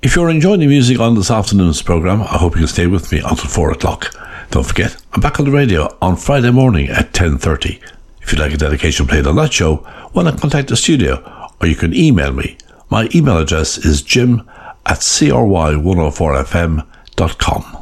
If you're enjoying the music on this afternoon's programme, I hope you can stay with me until 4 o'clock. Don't forget, I'm back on the radio on Friday morning at 10:30. If you'd like a dedication played on that show, why not contact the studio, or you can email me. My email address is jim@cry104fm.com.